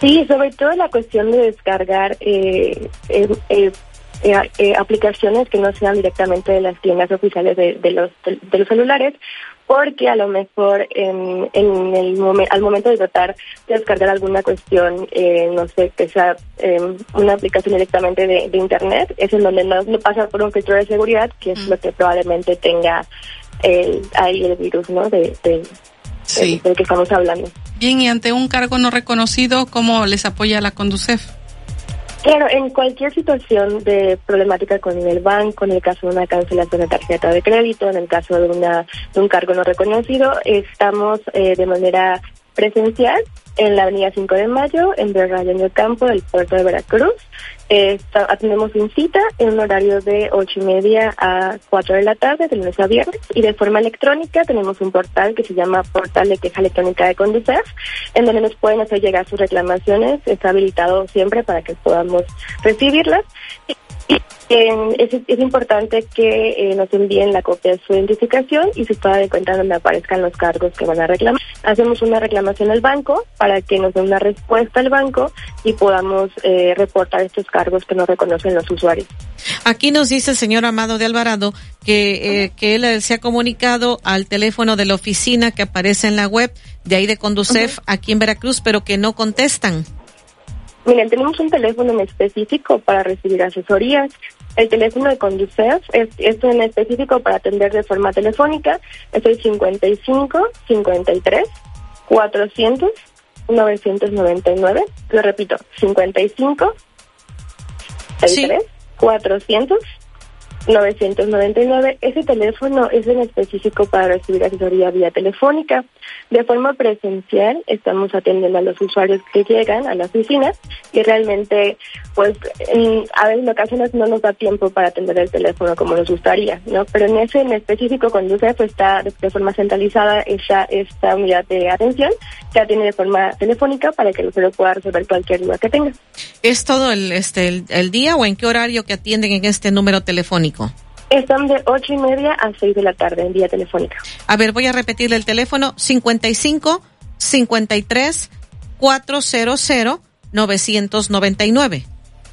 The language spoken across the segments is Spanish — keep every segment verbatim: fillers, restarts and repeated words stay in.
Sí, sobre todo la cuestión de descargar eh, eh, eh, eh, eh, aplicaciones que no sean directamente de las tiendas oficiales de, de los de, de los celulares, porque a lo mejor en, en el momen, al momento de tratar de descargar alguna cuestión, eh, no sé, que sea eh, una aplicación directamente de, de Internet, es en donde no, no pasa por un filtro de seguridad, que es mm. lo que probablemente tenga el, ahí el virus, ¿no? De, de, sí. de, del que estamos hablando. Bien, y ante un cargo no reconocido, ¿cómo les apoya la Conducef? Claro, en cualquier situación de problemática con el banco, en el caso de una cancelación de tarjeta de crédito, en el caso de una de un cargo no reconocido, estamos eh, de manera presencial en la avenida cinco de mayo, en Virrayán del Campo, del puerto de Veracruz. Eh, está, tenemos un cita en un horario de ocho y media a cuatro de la tarde, de lunes a viernes, y de forma electrónica tenemos un portal que se llama Portal de Queja Electrónica de Conducef, en donde nos pueden hacer llegar sus reclamaciones. Está habilitado siempre para que podamos recibirlas. Y, y, eh, es, es importante que eh, nos envíen la copia de su identificación y su estado de cuenta donde aparezcan los cargos que van a reclamar. Hacemos una reclamación al banco para que nos dé una respuesta al banco y podamos eh, reportar estos cargos que no reconocen los usuarios. Aquí nos dice el señor Amado de Alvarado que, eh, que él se ha comunicado al teléfono de la oficina que aparece en la web de ahí de Conducef uh-huh. aquí en Veracruz, pero que no contestan. Miren, tenemos un teléfono en específico para recibir asesorías. El teléfono de Conducef es, es en específico para atender de forma telefónica. Es el cincuenta y cinco, cincuenta y tres, cuatrocientos, novecientos noventa y nueve. Lo repito, cincuenta y cinco, sí. cuatrocientos, novecientos noventa y nueve. Ese teléfono es en específico para recibir asesoría vía telefónica. De forma presencial estamos atendiendo a los usuarios que llegan a la oficina y realmente, pues, en, a veces en ocasiones no nos da tiempo para atender el teléfono como nos gustaría, ¿no? Pero en ese en específico, Conducef está de, de forma centralizada esta, esta unidad de atención que atiende de forma telefónica para que el usuario pueda resolver cualquier duda que tenga. ¿Es todo el, este, el, el día o en qué horario que atienden en este número telefónico? Están de ocho y media a seis de la tarde en vía telefónica. A ver, voy a repetirle el teléfono: cincuenta y cinco, cincuenta y tres, cuatrocientos, novecientos noventa y nueve.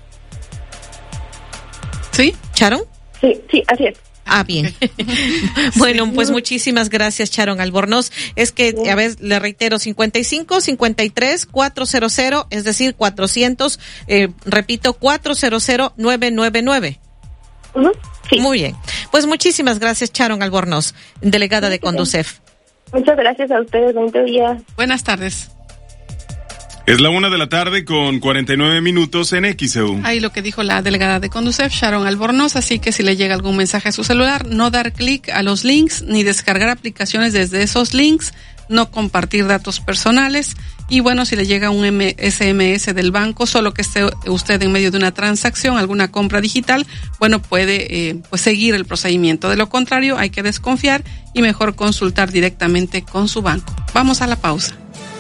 ¿Sí, Sharon? Sí, sí, así es. Ah, bien. Bueno, pues muchísimas gracias, Sharon Albornoz. Es que, a ver, le reitero, cincuenta y cinco, cincuenta y tres, cuatrocientos, es decir, cuatrocientos, eh, repito, cuatrocientos, novecientos noventa y nueve. Uh-huh. Sí. Muy bien. Pues muchísimas gracias, Sharon Albornoz, delegada de Conducef. Muchas gracias a ustedes. Buen día. Buenas tardes. Es la una de la tarde con cuarenta y nueve minutos en X E U. Ahí lo que dijo la delegada de Conducef, Sharon Albornoz, así que si le llega algún mensaje a su celular, no dar clic a los links, ni descargar aplicaciones desde esos links, no compartir datos personales, y bueno, si le llega un S M S del banco, solo que esté usted en medio de una transacción, alguna compra digital, bueno, puede eh, pues seguir el procedimiento. De lo contrario, hay que desconfiar y mejor consultar directamente con su banco. Vamos a la pausa.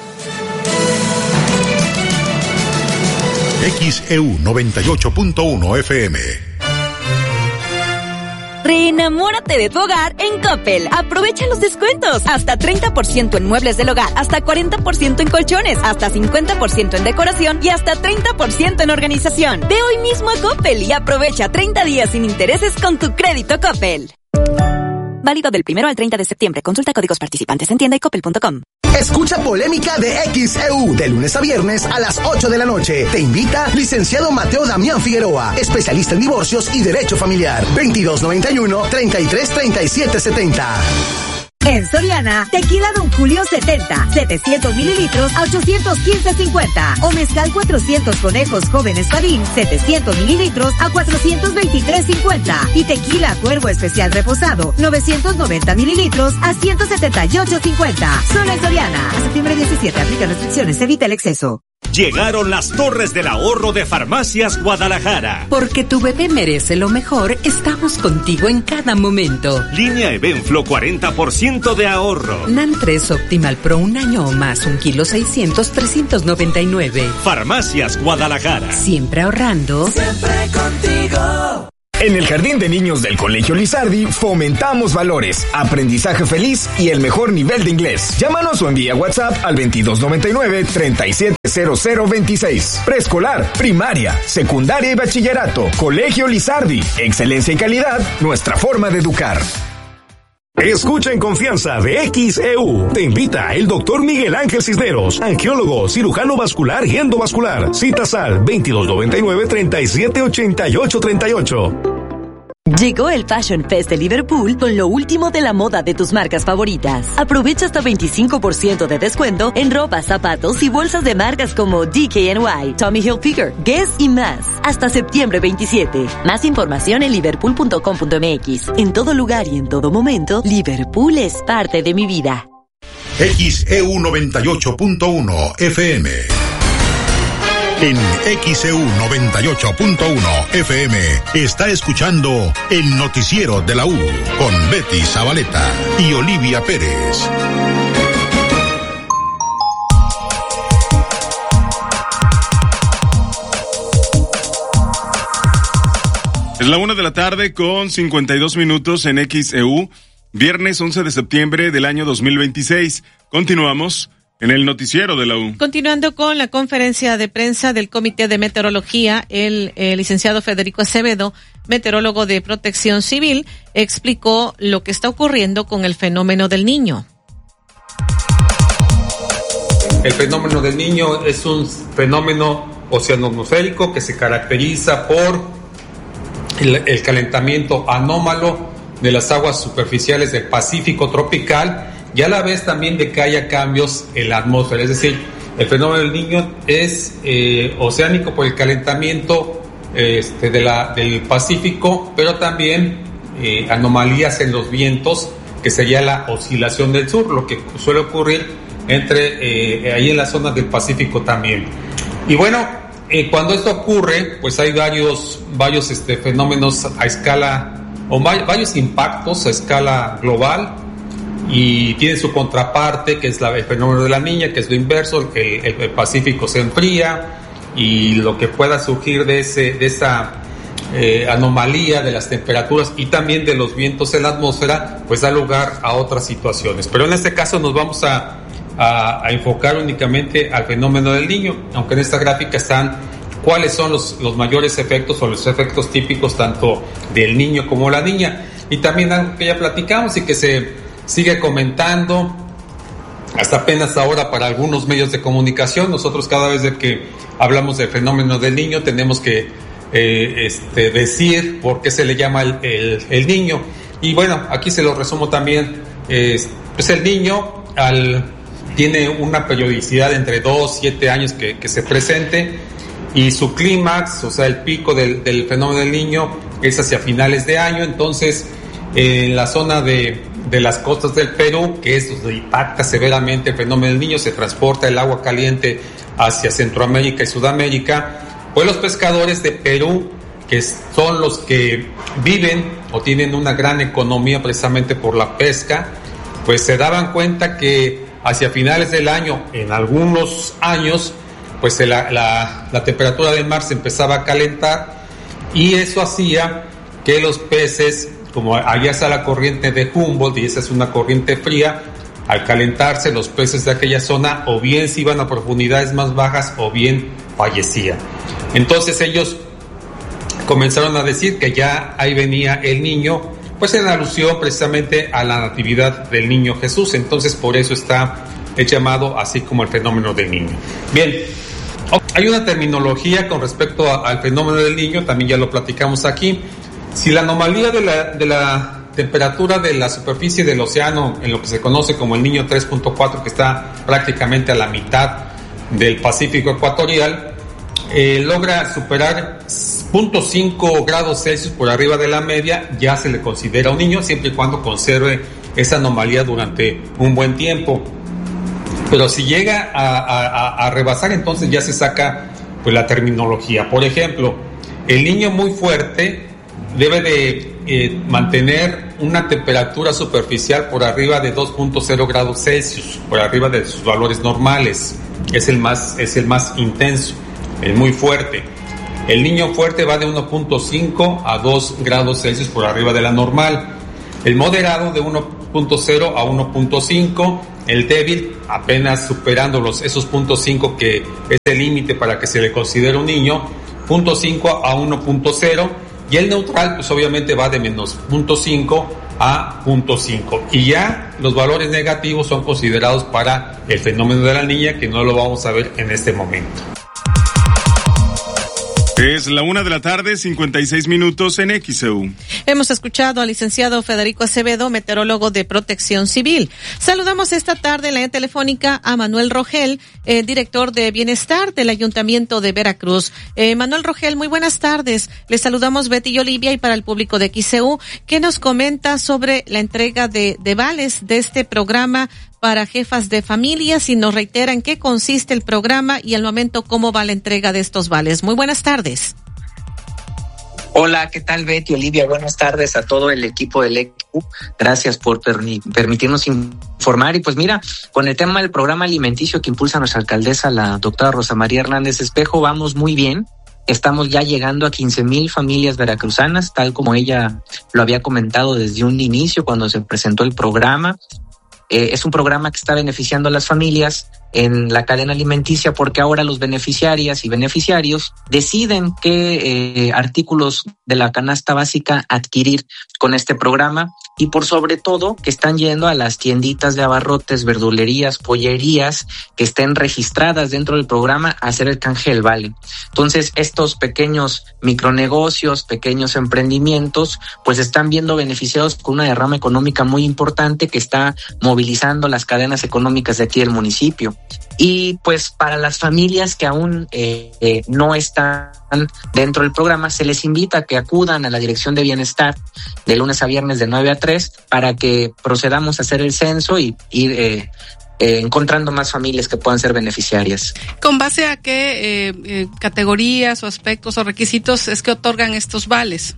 X E U noventa y ocho punto uno F M. Reenamórate de tu hogar en Coppel. Aprovecha los descuentos. Hasta treinta por ciento en muebles del hogar, hasta cuarenta por ciento en colchones, hasta cincuenta por ciento en decoración y hasta treinta por ciento en organización. Ve hoy mismo a Coppel y aprovecha treinta días sin intereses con tu crédito Coppel. Válido del primero al treinta de septiembre. Consulta códigos participantes en tienda y coppel punto com. Escucha Polémica de X E U de lunes a viernes a las ocho de la noche. Te invita licenciado Mateo Damián Figueroa, especialista en divorcios y derecho familiar. veintidós noventa y uno, treinta y tres, treinta y siete, setenta. En Soriana, tequila Don Julio setenta, setecientos mililitros a ochocientos quince cincuenta. O mezcal cuatrocientos conejos jóvenes Padín, setecientos mililitros a cuatrocientos veintitrés cincuenta. Y tequila Cuervo Especial Reposado, novecientos noventa mililitros a ciento setenta y ocho cincuenta. Solo en Soriana. A septiembre diecisiete, aplica restricciones, evita el exceso. Llegaron las Torres del Ahorro de Farmacias Guadalajara. Porque tu bebé merece lo mejor, estamos contigo en cada momento. Línea Evenflo, cuarenta por ciento de ahorro. NAN tres Optimal Pro, un año o más, un kilo seiscientos, trescientos noventa y nueve. Farmacias Guadalajara. Siempre ahorrando. Siempre contigo. En el Jardín de Niños del Colegio Lizardi fomentamos valores, aprendizaje feliz y el mejor nivel de inglés. Llámanos o envía WhatsApp al veintidós noventa y nueve, treinta y siete cero cero veintiséis. Preescolar, primaria, secundaria y bachillerato. Colegio Lizardi. Excelencia y calidad, nuestra forma de educar. Escucha en confianza de X E U. Te invita el doctor Miguel Ángel Cisneros, angiólogo, cirujano vascular y endovascular. Citas al veintidós noventa y nueve, treinta y siete ochenta y ocho treinta y ocho. Llegó el Fashion Fest de Liverpool con lo último de la moda de tus marcas favoritas. Aprovecha hasta veinticinco por ciento de descuento en ropa, zapatos y bolsas de marcas como D K N Y, Tommy Hilfiger, Guess y más. Hasta septiembre veintisiete. Más información en liverpool punto com punto m x. En todo lugar y en todo momento, Liverpool es parte de mi vida. X E U noventa y ocho punto uno F M. En X E U noventa y ocho punto uno F M está escuchando el noticiero de la U con Betty Zabaleta y Olivia Pérez. Es la una de la tarde con cincuenta y dos minutos en X E U, viernes once de septiembre del año dos mil veintiséis. Continuamos en el noticiero de la U. Continuando con la conferencia de prensa del Comité de Meteorología, el, el licenciado Federico Acevedo, meteorólogo de Protección Civil, explicó lo que está ocurriendo con el fenómeno del Niño. El fenómeno del Niño es un fenómeno oceanatmosférico que se caracteriza por el, el calentamiento anómalo de las aguas superficiales del Pacífico tropical, y a la vez también de que haya cambios en la atmósfera. Es decir, el fenómeno del Niño es eh, oceánico por el calentamiento este, de la, del Pacífico, pero también eh, anomalías en los vientos, que sería la oscilación del sur, lo que suele ocurrir entre eh, ahí en la zona del Pacífico también. Y bueno, eh, cuando esto ocurre, pues hay varios, varios este, fenómenos a escala, o varios impactos a escala global, y tiene su contraparte, que es la, el fenómeno de la Niña, que es lo inverso, el, el, el Pacífico se enfría, y lo que pueda surgir de, ese, de esa eh, anomalía de las temperaturas y también de los vientos en la atmósfera, pues da lugar a otras situaciones. Pero en este caso nos vamos a, a, a enfocar únicamente al fenómeno del Niño, aunque en esta gráfica están cuáles son los, los mayores efectos o los efectos típicos tanto del niño como la niña. Y también algo que ya platicamos y que se sigue comentando hasta apenas ahora para algunos medios de comunicación. Nosotros cada vez de que hablamos del fenómeno del Niño tenemos que eh, este, decir por qué se le llama el, el, el niño. Y bueno, aquí se lo resumo también. Eh, pues el niño al, tiene una periodicidad entre dos y siete años que, que se presente, y su clímax, o sea el pico del, del fenómeno del Niño, es hacia finales de año. Entonces en la zona de de las costas del Perú, que es donde impacta severamente el fenómeno del Niño, se transporta el agua caliente hacia Centroamérica y Sudamérica, pues los pescadores de Perú, que son los que viven o tienen una gran economía precisamente por la pesca, pues se daban cuenta que hacia finales del año, en algunos años, pues la, la, la temperatura del mar se empezaba a calentar, y eso hacía que los peces, como allá está la corriente de Humboldt y esa es una corriente fría, al calentarse los peces de aquella zona o bien se iban a profundidades más bajas o bien fallecían. Entonces ellos comenzaron a decir que ya ahí venía el niño, pues en alusión precisamente a la natividad del niño Jesús. Entonces por eso está el llamado así como el fenómeno del niño. Bien, hay una terminología con respecto a, al fenómeno del niño, también ya lo platicamos aquí. Si la anomalía de la, de la temperatura de la superficie del océano, en lo que se conoce como el Niño tres punto cuatro, que está prácticamente a la mitad del Pacífico ecuatorial, eh, logra superar cero punto cinco grados Celsius por arriba de la media, ya se le considera un niño, siempre y cuando conserve esa anomalía durante un buen tiempo. Pero si llega a, a, a rebasar, entonces ya se saca pues la terminología. Por ejemplo, el niño muy fuerte debe de eh, mantener una temperatura superficial por arriba de dos punto cero grados Celsius, por arriba de sus valores normales. Es el más, es el más intenso, el muy fuerte. El niño fuerte va de uno punto cinco a dos grados Celsius por arriba de la normal. El moderado de uno punto cero a uno punto cinco. El débil apenas superando los, esos punto cinco que es el límite para que se le considere un niño, punto cinco a uno punto cero. Y el neutral pues obviamente va de menos punto cinco a punto cinco. Y ya los valores negativos son considerados para el fenómeno de la niña, que no lo vamos a ver en este momento. Es la una de la tarde, cincuenta y seis minutos en X E U. Hemos escuchado al licenciado Federico Acevedo, meteorólogo de Protección Civil. Saludamos esta tarde en la línea telefónica a Manuel Rogel, eh, director de Bienestar del Ayuntamiento de Veracruz. Eh, Manuel Rogel, muy buenas tardes. Les saludamos Betty y Olivia, y para el público de X E U, ¿qué nos comenta sobre la entrega de, de vales de este programa para jefas de familias, y nos reitera en qué consiste el programa y al momento cómo va la entrega de estos vales? Muy buenas tardes. Hola, ¿qué tal, Betty, Olivia? Buenas tardes a todo el equipo del E Q. Gracias por permi- permitirnos informar. Y pues mira, con el tema del programa alimenticio que impulsa nuestra alcaldesa, la doctora Rosa María Hernández Espejo, vamos muy bien. Estamos ya llegando a quince mil familias veracruzanas, tal como ella lo había comentado desde un inicio cuando se presentó el programa. Eh, es un programa que está beneficiando a las familias en la cadena alimenticia, porque ahora los beneficiarias y beneficiarios deciden qué eh, artículos de la canasta básica adquirir con este programa, y por sobre todo que están yendo a las tienditas de abarrotes, verdulerías, pollerías que estén registradas dentro del programa a hacer el canje del vale. Entonces estos pequeños micronegocios, pequeños emprendimientos, pues están viendo beneficiados con una derrama económica muy importante que está movilizando las cadenas económicas de aquí del municipio. Y pues para las familias que aún eh, eh, no están dentro del programa, se les invita a que acudan a la Dirección de Bienestar de lunes a viernes de nueve a tres para que procedamos a hacer el censo y ir eh, eh, encontrando más familias que puedan ser beneficiarias. ¿Con base a qué eh, eh, categorías o aspectos o requisitos es que otorgan estos vales?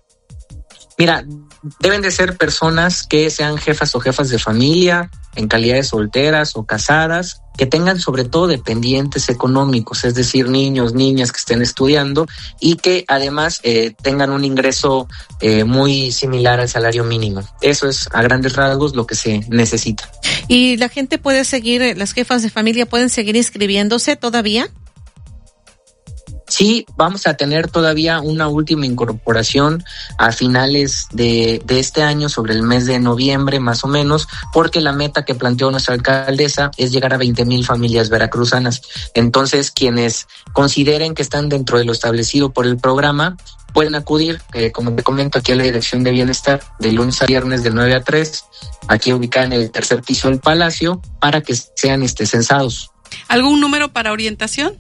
Mira, deben de ser personas que sean jefas o jefas de familia, en calidad de solteras o casadas, que tengan sobre todo dependientes económicos, es decir, niños, niñas que estén estudiando, y que además eh, tengan un ingreso eh, muy similar al salario mínimo. Eso es a grandes rasgos lo que se necesita. ¿Y la gente puede seguir, las jefas de familia pueden seguir inscribiéndose todavía? Sí, vamos a tener todavía una última incorporación a finales de, de este año, sobre el mes de noviembre más o menos, porque la meta que planteó nuestra alcaldesa es llegar a veinte mil familias veracruzanas. Entonces, quienes consideren que están dentro de lo establecido por el programa, pueden acudir, eh, como te comento, aquí a la Dirección de Bienestar de lunes a viernes de nueve a tres, aquí ubicada en el tercer piso del Palacio, para que sean este, censados. ¿Algún número para orientación?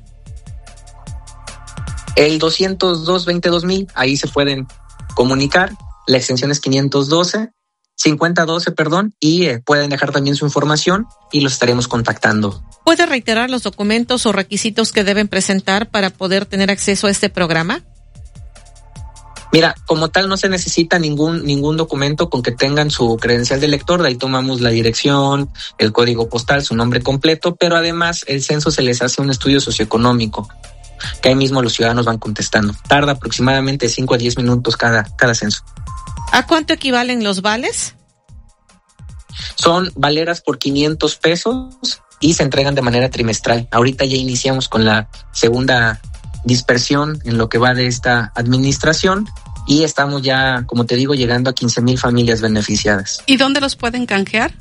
El doscientos dos veintidós mil, ahí se pueden comunicar. La extensión es quinientos doce, cincuenta doce, perdón, y eh, pueden dejar también su información y los estaremos contactando. ¿Puede reiterar los documentos o requisitos que deben presentar para poder tener acceso a este programa? Mira, como tal no se necesita ningún ningún documento con que tengan su credencial de lector. De ahí tomamos la dirección, el código postal, su nombre completo, pero además el censo se les hace un estudio socioeconómico, que ahí mismo los ciudadanos van contestando. Tarda aproximadamente cinco a diez minutos cada, cada censo. ¿A cuánto equivalen los vales? Son valeras por quinientos pesos y se entregan de manera trimestral. Ahorita ya iniciamos con la segunda dispersión en lo que va de esta administración y estamos ya, como te digo, llegando a quince mil familias beneficiadas. ¿Y dónde los pueden canjear?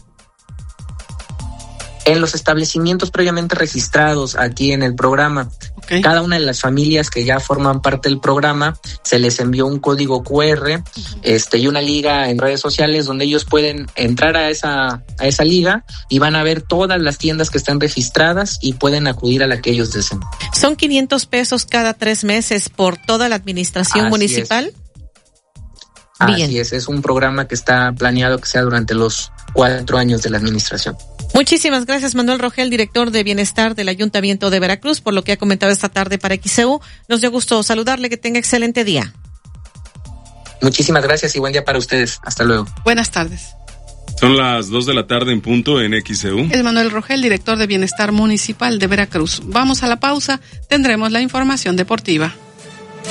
En los establecimientos previamente registrados aquí en el programa. Okay. Cada una de las familias que ya forman parte del programa se les envió un código cu erre uh-huh. este, y una liga en redes sociales donde ellos pueden entrar a esa, a esa liga y van a ver todas las tiendas que están registradas y pueden acudir a la que ellos deseen. ¿Son quinientos pesos cada tres meses por toda la administración Así municipal? Es. Bien. Así es, es un programa que está planeado que sea durante los cuatro años de la administración. Muchísimas gracias, Manuel Rogel, director de Bienestar del Ayuntamiento de Veracruz, por lo que ha comentado esta tarde para X E U. Nos dio gusto saludarle, que tenga excelente día. Muchísimas gracias y buen día para ustedes. Hasta luego. Buenas tardes. Son las dos de la tarde en punto en X E U. Es Manuel Rogel, director de Bienestar Municipal de Veracruz. Vamos a la pausa, tendremos la información deportiva.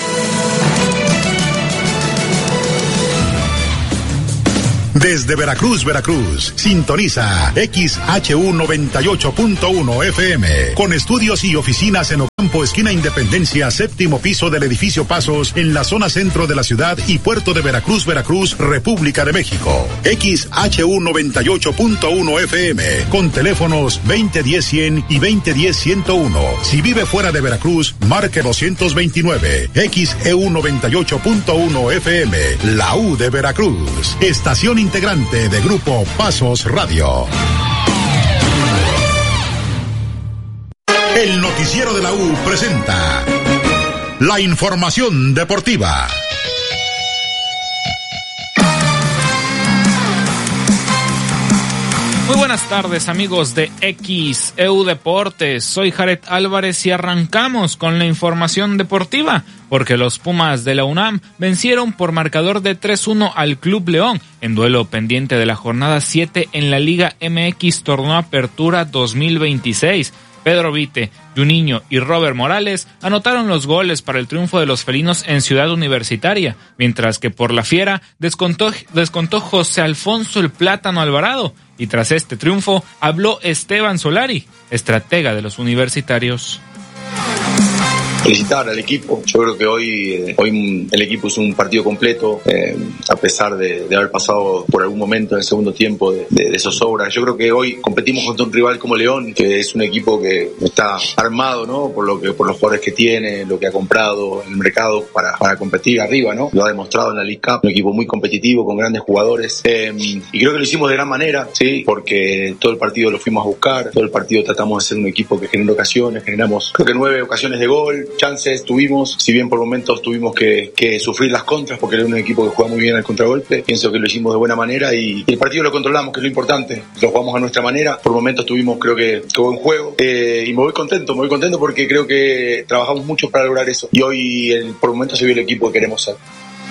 Desde Veracruz, Veracruz, sintoniza X H U noventa y ocho punto uno F M, con estudios y oficinas en Ocampo, esquina Independencia, séptimo piso del edificio Pasos, en la zona centro de la ciudad y puerto de Veracruz, Veracruz, República de México. X H U noventa y ocho punto uno F M, con teléfonos veinte diez cien y veinte diez ciento uno. Si vive fuera de Veracruz, marque doscientos veintinueve. X E U noventa y ocho punto uno F M, la U de Veracruz. Estación integrante de Grupo Pasos Radio. El noticiero de la U presenta la información deportiva. Muy buenas tardes, amigos de X E U Deportes. Soy Jared Álvarez y arrancamos con la información deportiva, porque los Pumas de la UNAM vencieron por marcador de tres uno al Club León en duelo pendiente de la jornada siete en la Liga M X Torneo Apertura dos mil veintiséis. Pedro Vite, Juninho y Robert Morales anotaron los goles para el triunfo de los felinos en Ciudad Universitaria, mientras que por la Fiera descontó, descontó José Alfonso el Plátano Alvarado, y tras este triunfo habló Esteban Solari, estratega de los universitarios. Felicitar al equipo. Yo creo que hoy, eh, hoy el equipo hizo un partido completo, eh, a pesar de, de haber pasado por algún momento en el segundo tiempo de, de, de zozobra. Yo creo que hoy competimos contra un rival como León, que es un equipo que está armado, ¿no? Por lo que, por los jugadores que tiene, lo que ha comprado en el mercado para, para competir arriba, ¿no? Lo ha demostrado en la League Cup, un equipo muy competitivo, con grandes jugadores, eh, y creo que lo hicimos de gran manera, sí, porque todo el partido lo fuimos a buscar, todo el partido tratamos de ser un equipo que generó ocasiones, generamos creo que nueve ocasiones de gol, chances tuvimos, si bien por momentos tuvimos que, que sufrir las contras porque era un equipo que juega muy bien al contragolpe. Pienso que lo hicimos de buena manera y, y el partido lo controlamos, que es lo importante, lo jugamos a nuestra manera. Por momentos tuvimos creo que, que buen juego, eh, y me voy contento, me voy contento porque creo que trabajamos mucho para lograr eso y hoy el, por momentos se vio el equipo que queremos ser.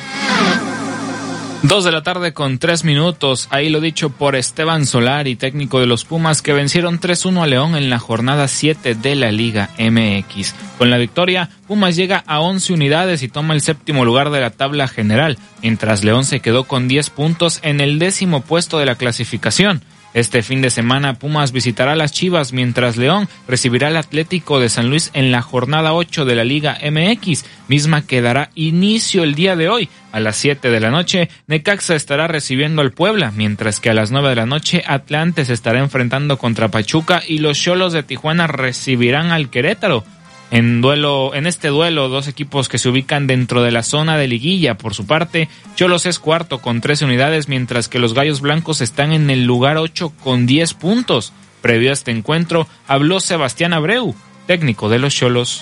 Dos de la tarde con tres minutos, ahí lo dicho por Esteban Solari, técnico de los Pumas, que vencieron tres uno a León en la jornada siete de la Liga M X. Con la victoria, Pumas llega a once unidades y toma el séptimo lugar de la tabla general, mientras León se quedó con diez puntos en el décimo puesto de la clasificación. Este fin de semana Pumas visitará a las Chivas, mientras León recibirá al Atlético de San Luis en la jornada ocho de la Liga M X, misma que dará inicio el día de hoy. A las siete de la noche, Necaxa estará recibiendo al Puebla, mientras que a las nueve de la noche, Atlante se estará enfrentando contra Pachuca y los Xolos de Tijuana recibirán al Querétaro. En duelo, en este duelo, dos equipos que se ubican dentro de la zona de liguilla. Por su parte, Xolos es cuarto con trece unidades, mientras que los Gallos Blancos están en el lugar ocho con diez puntos. Previo a este encuentro, habló Sebastián Abreu, técnico de los Xolos.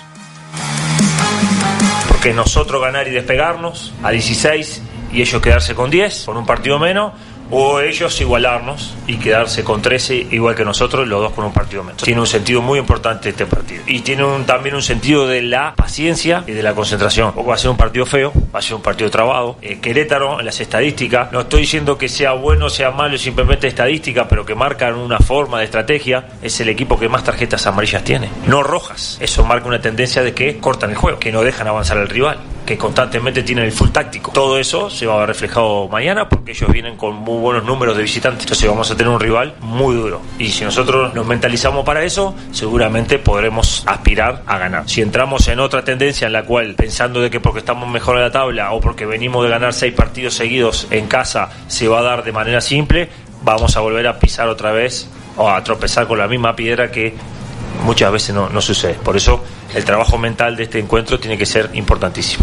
Porque nosotros ganar y despegarnos a dieciséis y ellos quedarse con diez, con un partido menos, o ellos igualarnos y quedarse con trece igual que nosotros, los dos con un partido menos. Tiene un sentido muy importante este partido y tiene un, también un sentido de la paciencia y de la concentración. Va a ser un partido feo, va a ser un partido trabado. eh, Querétaro, en las estadísticas, no estoy diciendo que sea bueno o sea malo, simplemente estadística, pero que marcan una forma de estrategia. Es el equipo que más tarjetas amarillas tiene, no rojas. Eso marca una tendencia de que cortan el juego, que no dejan avanzar al rival, que constantemente tienen el full táctico. Todo eso se va a ver reflejado mañana porque ellos vienen con muy buenos números de visitantes. Entonces vamos a tener un rival muy duro. Y si nosotros nos mentalizamos para eso, seguramente podremos aspirar a ganar. Si entramos en otra tendencia en la cual, pensando de que porque estamos mejor en la tabla o porque venimos de ganar seis partidos seguidos en casa, se va a dar de manera simple, vamos a volver a pisar otra vez o a tropezar con la misma piedra que muchas veces no, no sucede. Por eso el trabajo mental de este encuentro tiene que ser importantísimo.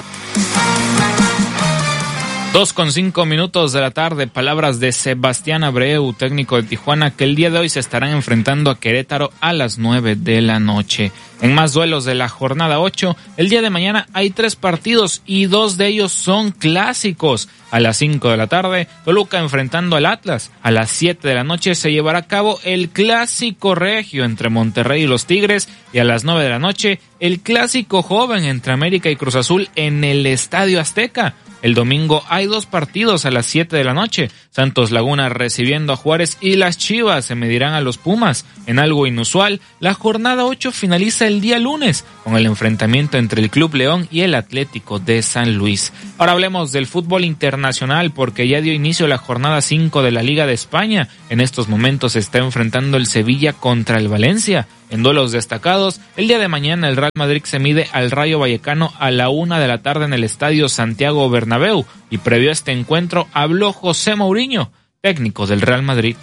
Dos con cinco minutos de la tarde, palabras de Sebastián Abreu, técnico de Tijuana, que el día de hoy se estarán enfrentando a Querétaro a las nueve de la noche. En más duelos de la jornada ocho, el día de mañana hay tres partidos y dos de ellos son clásicos. A las cinco de la tarde, Toluca enfrentando al Atlas. A las siete de la noche se llevará a cabo el clásico regio entre Monterrey y los Tigres. Y a las nueve de la noche, el clásico joven entre América y Cruz Azul en el Estadio Azteca. El domingo hay dos partidos a las siete de la noche, Santos Laguna recibiendo a Juárez y las Chivas se medirán a los Pumas. En algo inusual, la jornada ocho finaliza el día lunes con el enfrentamiento entre el Club León y el Atlético de San Luis. Ahora hablemos del fútbol internacional porque ya dio inicio la jornada cinco de la Liga de España. En estos momentos se está enfrentando el Sevilla contra el Valencia. En duelos destacados, el día de mañana el Real Madrid se mide al Rayo Vallecano a la una de la tarde en el Estadio Santiago Bernabéu y previo a este encuentro habló José Mourinho, técnico del Real Madrid.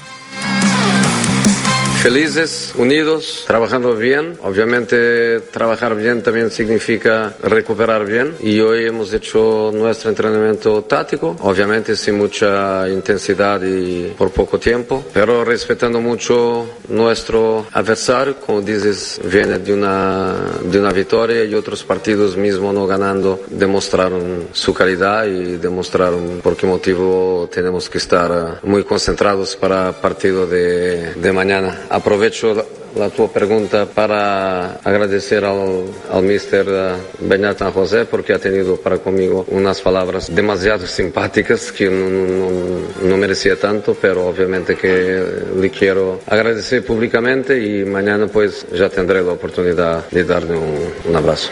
Felices, unidos, trabajando bien. Obviamente trabajar bien también significa recuperar bien y hoy hemos hecho nuestro entrenamiento táctico, obviamente sin mucha intensidad y por poco tiempo, pero respetando mucho nuestro adversario, como dices, viene de una, de una victoria y otros partidos mismo no ganando, demostraron su calidad y demostraron por qué motivo tenemos que estar muy concentrados para el partido de, de mañana. Aprovecho la, la tu pregunta para agradecer al, al mister Beñat San José porque ha tenido para conmigo unas palabras demasiado simpáticas que no, no, no merecía tanto, pero obviamente que le quiero agradecer públicamente y mañana pues ya tendré la oportunidad de darle un, un abrazo.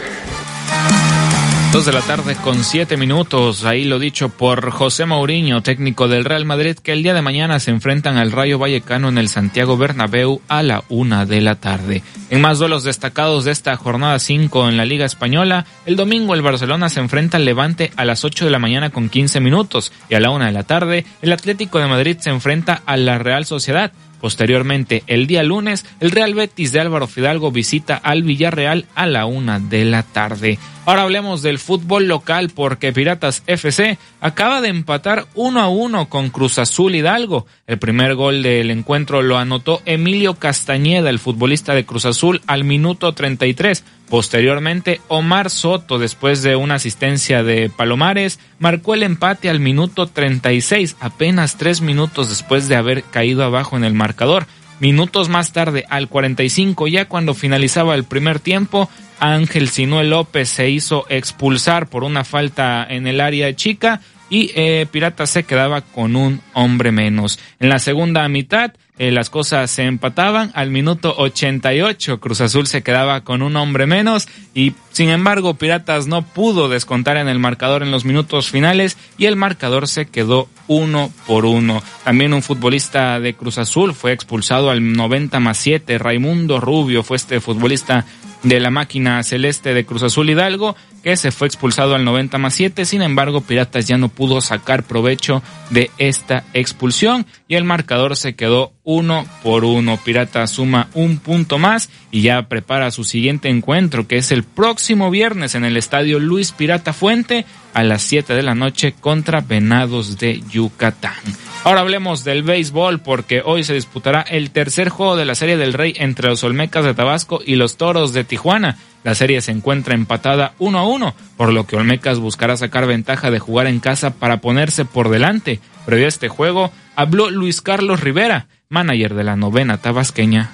Dos de la tarde con siete minutos, ahí lo dicho por José Mourinho, técnico del Real Madrid, que el día de mañana se enfrentan al Rayo Vallecano en el Santiago Bernabéu a la una de la tarde. En más duelos destacados de esta jornada cinco en la Liga Española, el domingo el Barcelona se enfrenta al Levante a las ocho de la mañana con quince minutos y a la una de la tarde el Atlético de Madrid se enfrenta a la Real Sociedad. Posteriormente, el día lunes, el Real Betis de Álvaro Fidalgo visita al Villarreal a la una de la tarde. Ahora hablemos del fútbol local porque Piratas F C acaba de empatar uno a uno con Cruz Azul Hidalgo. El primer gol del encuentro lo anotó Emilio Castañeda, el futbolista de Cruz Azul, al minuto treinta y tres. Posteriormente, Omar Soto, después de una asistencia de Palomares, marcó el empate al minuto treinta y seis, apenas tres minutos después de haber caído abajo en el marcador. Minutos más tarde, al cuarenta y cinco, ya cuando finalizaba el primer tiempo, Ángel Sinué López se hizo expulsar por una falta en el área chica y eh, Piratas se quedaba con un hombre menos. En la segunda mitad, eh, las cosas se empataban. Al minuto ochenta y ocho, Cruz Azul se quedaba con un hombre menos y, sin embargo, Piratas no pudo descontar en el marcador en los minutos finales y el marcador se quedó uno por uno. También un futbolista de Cruz Azul fue expulsado al noventa más siete. Raimundo Rubio fue este futbolista de la máquina celeste de Cruz Azul Hidalgo, que se fue expulsado al noventa más siete. Sin embargo, Piratas ya no pudo sacar provecho de esta expulsión y el marcador se quedó uno por uno. Piratas suma un punto más y ya prepara su siguiente encuentro, que es el próximo viernes en el estadio Luis Pirata Fuente a las siete de la noche contra Venados de Yucatán. Ahora hablemos del béisbol porque hoy se disputará el tercer juego de la Serie del Rey entre los Olmecas de Tabasco y los Toros de Tijuana. La serie se encuentra empatada uno a uno, por lo que Olmecas buscará sacar ventaja de jugar en casa para ponerse por delante. Previo a este juego, habló Luis Carlos Rivera, manager de la novena tabasqueña.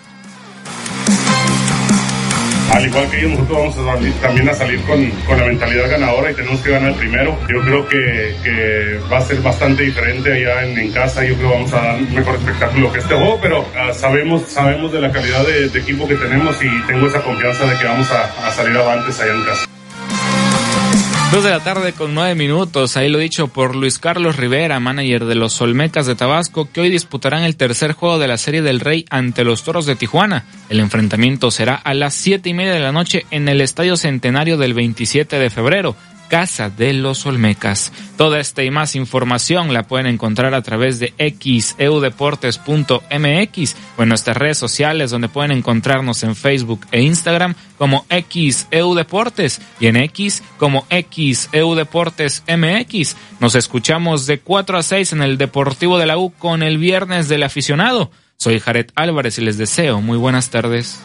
Al igual que ellos, nosotros vamos a salir, también a salir con, con la mentalidad ganadora y tenemos que ganar primero. Yo creo que, que va a ser bastante diferente allá en, en casa. Yo creo que vamos a dar un mejor espectáculo que este juego, pero uh, sabemos, sabemos de la calidad de, de equipo que tenemos y tengo esa confianza de que vamos a, a salir avantes allá en casa. Dos de la tarde con nueve minutos, ahí lo dicho por Luis Carlos Rivera, manager de los Olmecas de Tabasco, que hoy disputarán el tercer juego de la Serie del Rey ante los Toros de Tijuana. El enfrentamiento será a las siete y media de la noche en el Estadio Centenario del veintisiete de febrero. Casa de los Olmecas. Toda esta y más información la pueden encontrar a través de x e u deportes punto m x o en nuestras redes sociales, donde pueden encontrarnos en Facebook e Instagram como X E U Deportes y en X como X E U Deportes M X. Nos escuchamos de cuatro a seis en el Deportivo de la U con el Viernes del Aficionado. Soy Jared Álvarez y les deseo muy buenas tardes.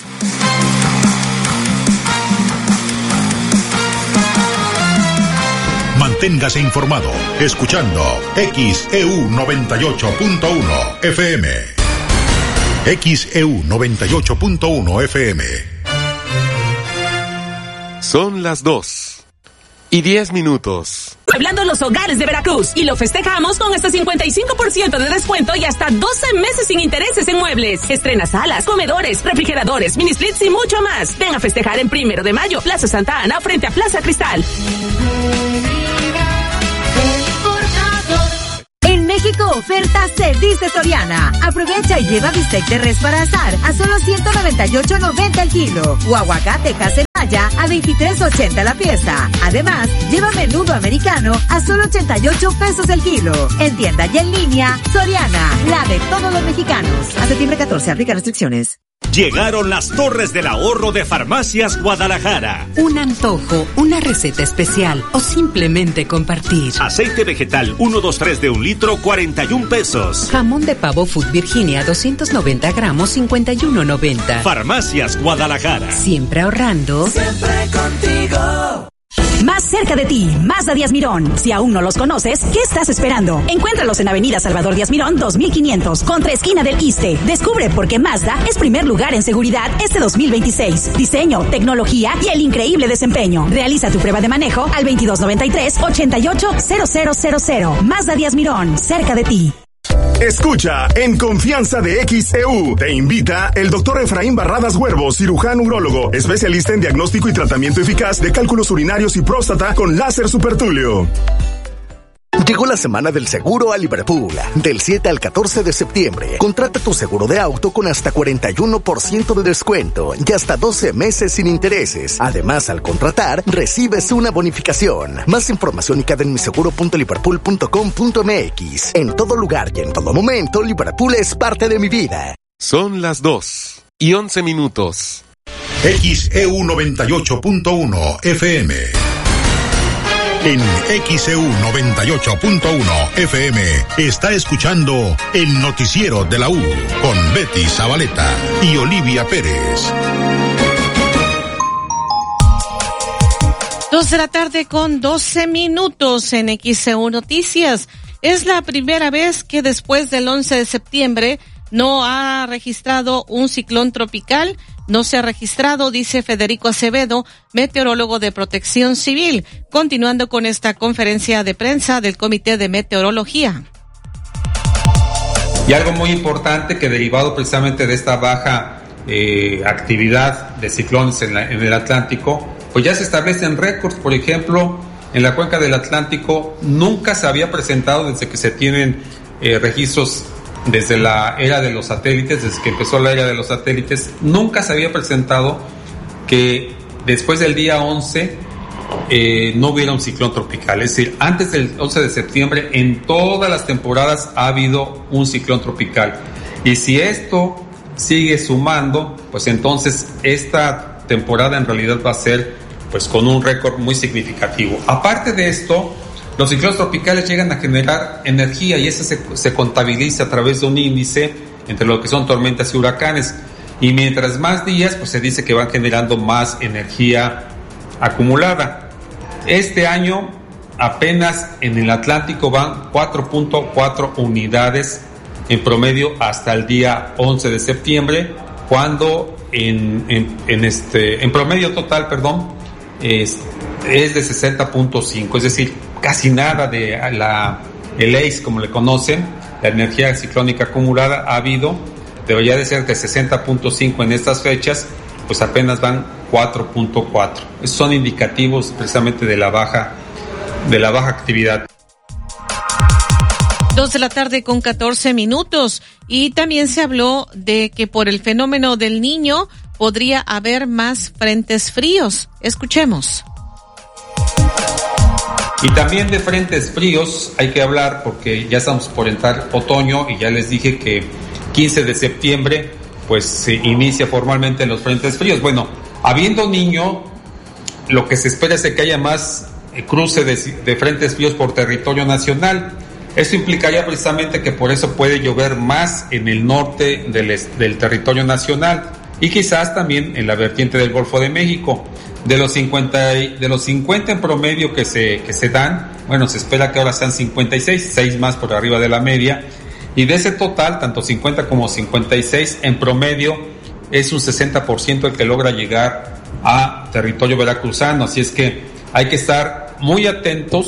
Manténgase informado escuchando X E U noventa y ocho punto uno F M. X E U noventa y ocho punto uno F M. Son las dos y diez minutos. amueblando los hogares de Veracruz. Y lo festejamos con hasta cincuenta y cinco por ciento de descuento y hasta doce meses sin intereses en muebles. Estrena salas, comedores, refrigeradores, mini splits y mucho más. Ven a festejar en Primero de Mayo, Plaza Santa Ana, frente a Plaza Cristal. En México, oferta se dice Soriana. Aprovecha y lleva bistec de res para asar a solo ciento noventa y ocho noventa el kilo. O aguacate Casemaya a veintitrés ochenta la pieza. Además, lleva menudo americano a solo ochenta y ocho pesos el kilo. En tienda y en línea, Soriana, la de todos los mexicanos. A septiembre catorce, aplica restricciones. Llegaron las Torres del Ahorro de Farmacias Guadalajara. Un antojo, una receta especial o simplemente compartir. Aceite vegetal uno dos tres de un litro, cuarenta y un pesos. Jamón de pavo Food Virginia, doscientos noventa gramos, cincuenta y uno noventa. Farmacias Guadalajara. Siempre ahorrando. Siempre contigo. Más cerca de ti, Mazda Díaz Mirón. Si aún no los conoces, ¿qué estás esperando? Encuéntralos en Avenida Salvador Díaz Mirón dos mil quinientos, contra esquina del Iste. Descubre por qué Mazda es primer lugar en seguridad este dos mil veintiséis. Diseño, tecnología y el increíble desempeño. Realiza tu prueba de manejo al veintidós noventa y tres, ochenta y ocho, cero cero cero cero. Mazda Díaz Mirón, cerca de ti. Escucha en Confianza de X E U. Te invita el doctor Efraín Barradas Huervo, cirujano urólogo, especialista en diagnóstico y tratamiento eficaz de cálculos urinarios y próstata con láser supertulio. Llegó la semana del seguro a Liverpool. Del siete al catorce de septiembre. Contrata tu seguro de auto con hasta cuarenta y uno por ciento de descuento y hasta doce meses sin intereses. Además, al contratar, recibes una bonificación. Más información y en miseguro punto liverpool punto com punto m x. En todo lugar y en todo momento, Liverpool es parte de mi vida. Son las dos y once minutos. X E U noventa y ocho punto uno F M. En X E U noventa y ocho punto uno F M está escuchando el noticiero de la U con Betty Zabaleta y Olivia Pérez. Dos de la tarde con doce minutos en X E U Noticias. Es la primera vez que después del once de septiembre no ha registrado un ciclón tropical. No se ha registrado, dice Federico Acevedo, meteorólogo de Protección Civil, continuando con esta conferencia de prensa del Comité de Meteorología. Y algo muy importante que derivado precisamente de esta baja eh, actividad de ciclones en, la, en el Atlántico, pues ya se establecen récords. Por ejemplo, en la cuenca del Atlántico nunca se había presentado desde que se tienen eh, registros desde la era de los satélites, desde que empezó la era de los satélites, nunca se había presentado que después del día once eh, no hubiera un ciclón tropical. Es decir, antes del once de septiembre, en todas las temporadas ha habido un ciclón tropical. Y si esto sigue sumando, pues entonces esta temporada en realidad va a ser pues con un récord muy significativo. Aparte de esto, los ciclones tropicales llegan a generar energía y esa se, se contabiliza a través de un índice entre lo que son tormentas y huracanes. Y mientras más días, pues se dice que van generando más energía acumulada. Este año apenas en el Atlántico van cuatro punto cuatro unidades en promedio hasta el día once de septiembre, cuando en, en, en, este, en promedio total, perdón, es, es de sesenta punto cinco, es decir, casi nada de la, el A C E, como le conocen, la energía ciclónica acumulada ha habido, debería de ser de sesenta punto cinco en estas fechas, pues apenas van cuatro punto cuatro. Esos son indicativos precisamente de la baja, de la baja actividad. Dos de la tarde con catorce minutos, y también se habló de que por el fenómeno del Niño podría haber más frentes fríos. Escuchemos. Y también de frentes fríos hay que hablar porque ya estamos por entrar otoño y ya les dije que quince de septiembre pues se inicia formalmente los frentes fríos. Bueno, habiendo Niño, lo que se espera es que haya más cruce de, de frentes fríos por territorio nacional. Esto implicaría precisamente que por eso puede llover más en el norte del, del territorio nacional y quizás también en la vertiente del Golfo de México. De los cincuenta, de los cincuenta en promedio que se, que se dan, bueno, se espera que ahora sean cincuenta y seis, seis más por arriba de la media. Y de ese total, tanto cincuenta como cincuenta y seis en promedio, es un sesenta por ciento el que logra llegar a territorio veracruzano. Así es que hay que estar muy atentos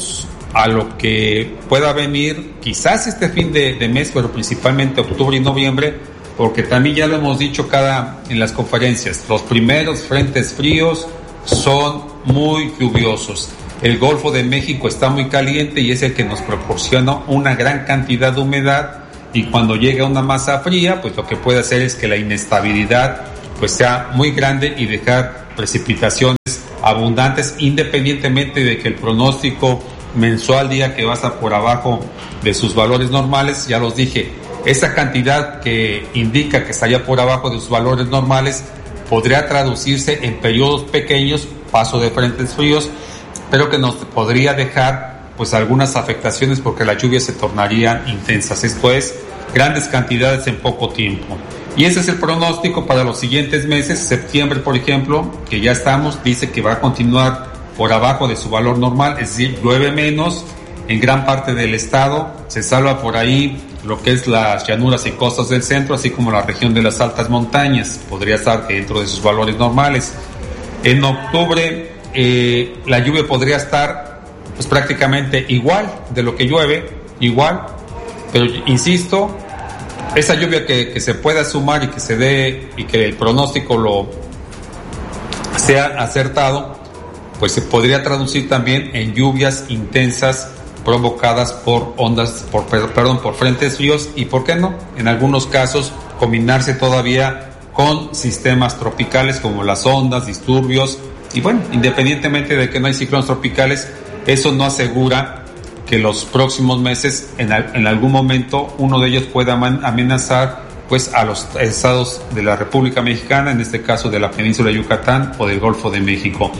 a lo que pueda venir quizás este fin de, de mes, pero principalmente octubre y noviembre, porque también ya lo hemos dicho cada en las conferencias, los primeros frentes fríos son muy lluviosos. El Golfo de México está muy caliente y es el que nos proporciona una gran cantidad de humedad, y cuando llega una masa fría, pues lo que puede hacer es que la inestabilidad pues sea muy grande y dejar precipitaciones abundantes, independientemente de que el pronóstico mensual diga que va a estar por abajo de sus valores normales. Ya los dije, esa cantidad que indica que estaría por abajo de sus valores normales podría traducirse en periodos pequeños, paso de frentes fríos, pero que nos podría dejar pues algunas afectaciones porque las lluvias se tornarían intensas, esto es, grandes cantidades en poco tiempo. Y ese es el pronóstico para los siguientes meses. Septiembre, por ejemplo, que ya estamos, dice que va a continuar por abajo de su valor normal, es decir, llueve menos en gran parte del estado, se salva por ahí lo que es las llanuras y costas del centro, así como la región de las altas montañas, podría estar dentro de sus valores normales. En octubre eh, la lluvia podría estar pues prácticamente igual de lo que llueve, igual, pero insisto, esa lluvia que, que se pueda sumar y que se dé y que el pronóstico lo sea acertado, pues se podría traducir también en lluvias intensas provocadas por ondas, por perdón, por frentes fríos, y por qué no, en algunos casos combinarse todavía con sistemas tropicales como las ondas, disturbios, y bueno, independientemente de que no hay ciclones tropicales, eso no asegura que los próximos meses, en, en algún momento, uno de ellos pueda amenazar pues a los estados de la República Mexicana, en este caso de la península de Yucatán o del Golfo de México.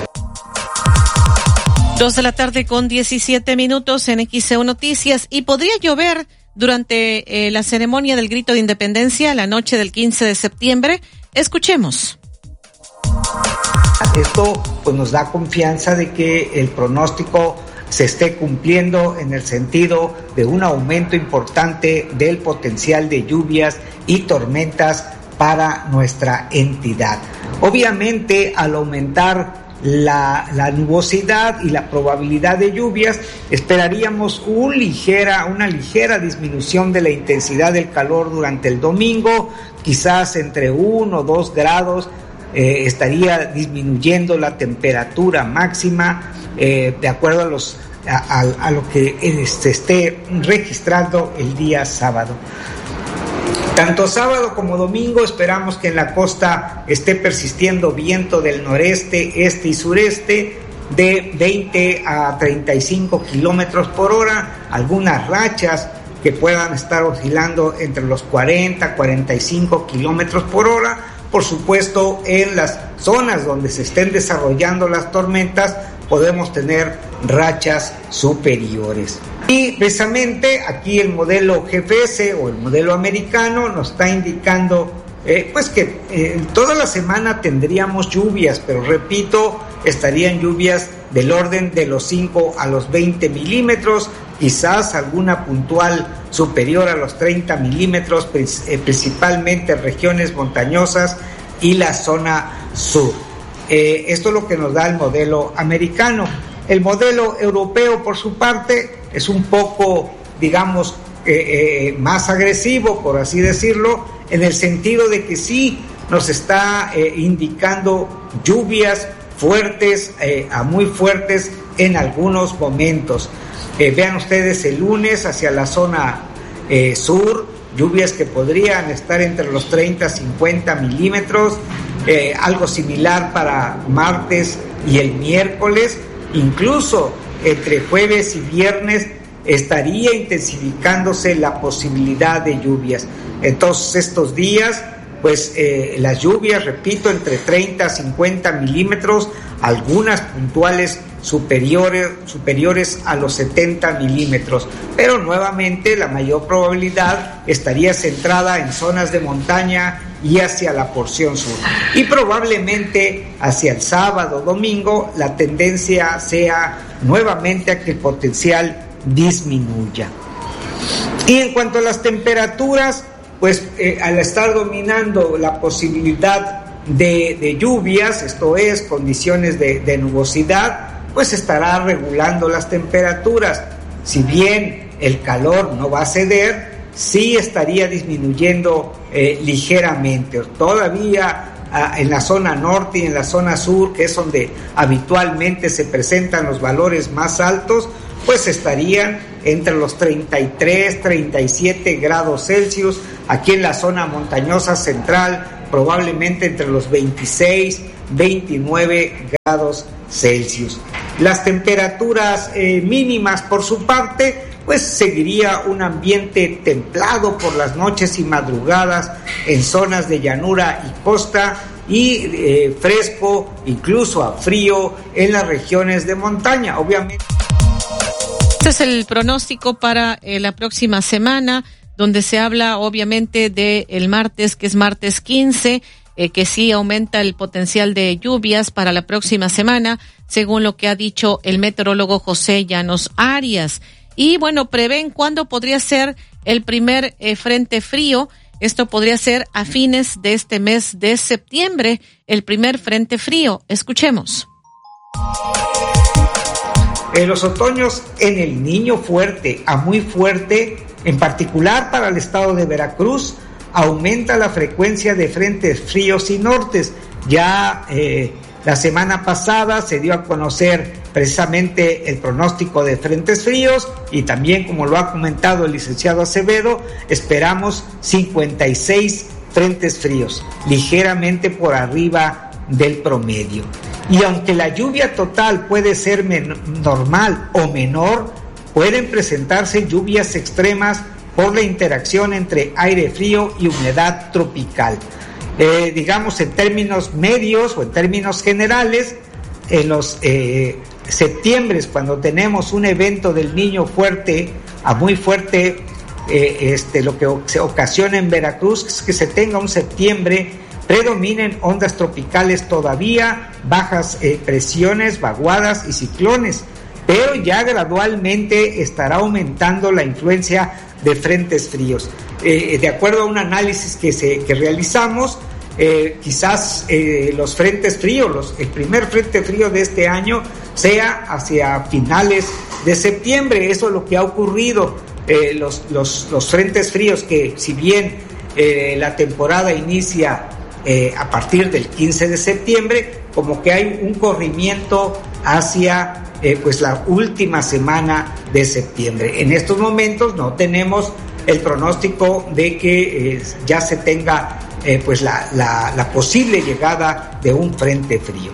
Dos de la tarde con diecisiete minutos en X E U Noticias. Y podría llover durante eh, la ceremonia del Grito de Independencia la noche del quince de septiembre. Escuchemos. Esto pues nos da confianza de que el pronóstico se esté cumpliendo en el sentido de un aumento importante del potencial de lluvias y tormentas para nuestra entidad. Obviamente, al aumentar la, la nubosidad y la probabilidad de lluvias, esperaríamos un ligera, una ligera disminución de la intensidad del calor durante el domingo, quizás entre uno o dos grados. Eh, estaría disminuyendo la temperatura máxima eh, de acuerdo a los a, a, a lo que eh, se esté registrando el día sábado. Tanto sábado como domingo esperamos que en la costa esté persistiendo viento del noreste, este y sureste de veinte a treinta y cinco kilómetros por hora, algunas rachas que puedan estar oscilando entre los cuarenta a cuarenta y cinco kilómetros por hora. Por supuesto, en las zonas donde se estén desarrollando las tormentas podemos tener rachas superiores. Y precisamente aquí el modelo G P S o el modelo americano nos está indicando eh, pues que eh, toda la semana tendríamos lluvias, pero repito, estarían lluvias del orden de los cinco a los veinte milímetros, quizás alguna puntual superior a los treinta milímetros, principalmente en regiones montañosas y la zona sur. Eh, esto es lo que nos da el modelo americano. El modelo europeo, por su parte, es un poco, digamos, eh, eh, más agresivo, por así decirlo, en el sentido de que sí nos está eh, indicando lluvias fuertes, eh, a muy fuertes en algunos momentos. Eh, vean ustedes el lunes hacia la zona eh, sur, lluvias que podrían estar entre los treinta a cincuenta milímetros, eh, algo similar para martes y el miércoles, incluso entre jueves y viernes estaría intensificándose la posibilidad de lluvias. Entonces estos días, pues eh, las lluvias, repito, entre treinta a cincuenta milímetros, algunas puntuales superiores, superiores a los setenta milímetros, pero nuevamente la mayor probabilidad estaría centrada en zonas de montaña y hacia la porción sur. Y probablemente hacia el sábado, domingo, la tendencia sea nuevamente a que el potencial disminuya. Y en cuanto a las temperaturas, pues eh, al estar dominando la posibilidad de, de lluvias, esto es, condiciones de, de nubosidad, pues estará regulando las temperaturas. Si bien el calor no va a ceder, sí estaría disminuyendo eh, ligeramente. Todavía ah, en la zona norte y en la zona sur, que es donde habitualmente se presentan los valores más altos, pues estarían entre los treinta y tres, treinta y siete grados Celsius. Aquí en la zona montañosa central, probablemente entre los veintiséis, veintinueve grados Celsius. Las temperaturas eh, mínimas, por su parte, pues seguiría un ambiente templado por las noches y madrugadas en zonas de llanura y costa, y eh, fresco, incluso a frío en las regiones de montaña, obviamente. Este es el pronóstico para eh, la próxima semana, donde se habla obviamente de el martes, que es martes quince, eh, que sí aumenta el potencial de lluvias para la próxima semana, según lo que ha dicho el meteorólogo José Llanos Arias. Y bueno, prevén cuándo podría ser el primer eh, frente frío. Esto podría ser a fines de este mes de septiembre, el primer frente frío. Escuchemos. En los otoños en el Niño fuerte a muy fuerte, en particular para el estado de Veracruz, aumenta la frecuencia de frentes fríos y nortes. Ya eh, la semana pasada se dio a conocer precisamente el pronóstico de frentes fríos, y también, como lo ha comentado el licenciado Acevedo, esperamos cincuenta y seis frentes fríos, ligeramente por arriba del promedio. Y aunque la lluvia total puede ser men- normal o menor, pueden presentarse lluvias extremas por la interacción entre aire frío y humedad tropical. Eh, digamos, en términos medios o en términos generales, en los eh, septiembre, cuando tenemos un evento del Niño fuerte a muy fuerte, eh, este, lo que se ocasiona en Veracruz es que se tenga un septiembre, predominen ondas tropicales todavía, bajas eh, presiones, vaguadas y ciclones, pero ya gradualmente estará aumentando la influencia de frentes fríos. Eh, de acuerdo a un análisis que, se, que realizamos, eh, quizás eh, los frentes fríos, los, el primer frente frío de este año sea hacia finales de septiembre. Eso es lo que ha ocurrido. Eh, los, los, los frentes fríos, que si bien eh, la temporada inicia eh, a partir del quince de septiembre, como que hay un corrimiento hacia eh, pues la última semana de septiembre. En estos momentos no tenemos el pronóstico de que eh, ya se tenga eh, pues la, la, la posible llegada de un frente frío.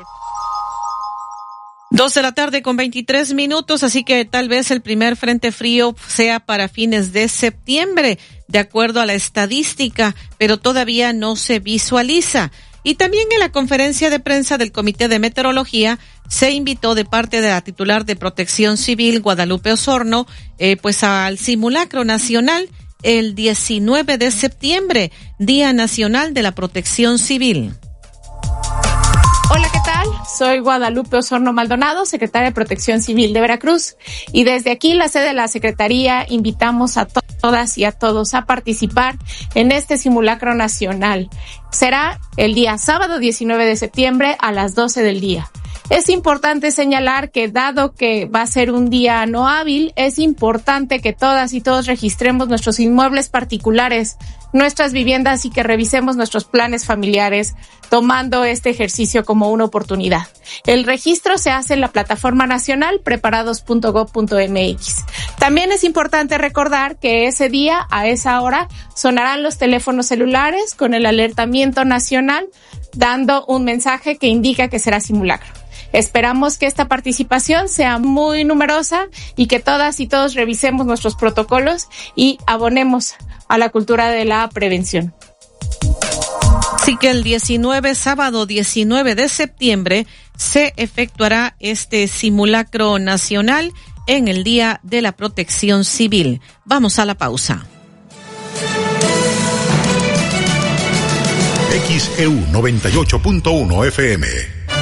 Dos de la tarde con veintitrés minutos, así que tal vez el primer frente frío sea para fines de septiembre, de acuerdo a la estadística, pero todavía no se visualiza. Y también en la conferencia de prensa del Comité de Meteorología se invitó de parte de la titular de Protección Civil, Guadalupe Osorno, eh, pues al simulacro nacional el diecinueve de septiembre, Día Nacional de la Protección Civil. Hola, ¿qué tal? Soy Guadalupe Osorno Maldonado, secretaria de Protección Civil de Veracruz, y desde aquí, la sede de la Secretaría, invitamos a to- todas y a todos a participar en este simulacro nacional. Será el día sábado diecinueve de septiembre a las doce del día. Es importante señalar que, dado que va a ser un día no hábil, es importante que todas y todos registremos nuestros inmuebles particulares, nuestras viviendas, y que revisemos nuestros planes familiares, tomando este ejercicio como una oportunidad. El registro se hace en la plataforma nacional preparados punto gob punto eme equis. También es importante recordar que ese día, a esa hora, sonarán los teléfonos celulares con el alertamiento nacional, dando un mensaje que indica que será simulacro. Esperamos que esta participación sea muy numerosa y que todas y todos revisemos nuestros protocolos y abonemos a la cultura de la prevención. Así que el diecinueve, sábado diecinueve de septiembre, se efectuará este simulacro nacional en el Día de la Protección Civil. Vamos a la pausa. X E U noventa y ocho punto uno F M.